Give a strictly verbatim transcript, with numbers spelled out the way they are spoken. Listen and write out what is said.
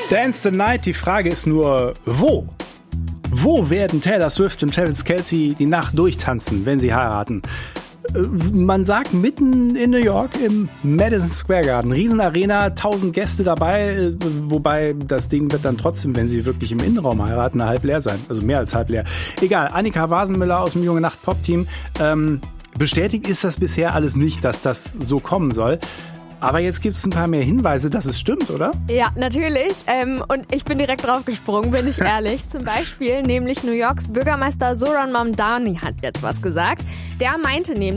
Dance the Night, die Frage ist nur, wo? Wo werden Taylor Swift und Travis Kelce die Nacht durchtanzen, wenn sie heiraten? Man sagt mitten in New York im Madison Square Garden. Riesenarena, tausend Gäste dabei, wobei das Ding wird dann trotzdem, wenn sie wirklich im Innenraum heiraten, halb leer sein. Also mehr als halb leer. Egal, Annika Wasenmüller aus dem Junge Nacht Pop-Team. Ähm, bestätigt ist das bisher alles nicht, dass das so kommen soll. Aber jetzt gibt es ein paar mehr Hinweise, dass es stimmt, oder? Ja, natürlich. Ähm, und ich bin direkt drauf gesprungen, bin ich ehrlich. Zum Beispiel nämlich New Yorks Bürgermeister Zohran Mamdani hat jetzt was gesagt. Der meinte nämlich,